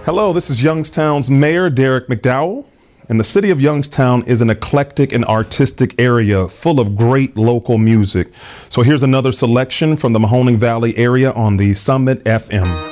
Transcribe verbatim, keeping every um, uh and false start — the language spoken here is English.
Hello, this is Youngstown's Mayor Derek McDowell, and the city of Youngstown is an eclectic and artistic area full of great local music. So here's another selection from the Mahoning Valley area on the Summit F M.